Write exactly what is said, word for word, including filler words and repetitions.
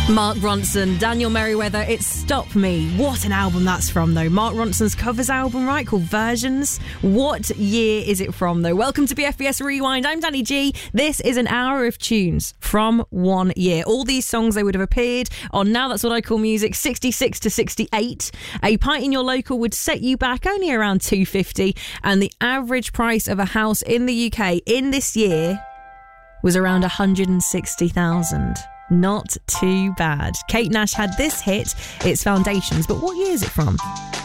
Mark Ronson, Daniel Merriweather, it's Stop Me. What an album that's from, though. Mark Ronson's covers album, right, called Versions. What year is it from, though? Welcome to B F B S Rewind. I'm Danny G. This is an hour of tunes from one year. All these songs, they would have appeared on Now That's What I Call Music, sixty-six to sixty-eight. A pint in your local would set you back only around two fifty, and the average price of a house in the U K in this year was around one hundred sixty thousand. Not too bad. Kate Nash had this hit, it's Foundations, but what year is it from?